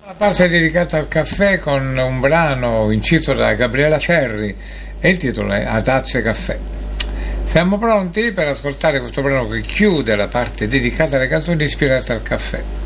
La parte dedicata al caffè con un brano inciso da Gabriela Ferri e il titolo è A Tazze Caffè. Siamo pronti per ascoltare questo brano che chiude la parte dedicata alle canzoni ispirate al caffè.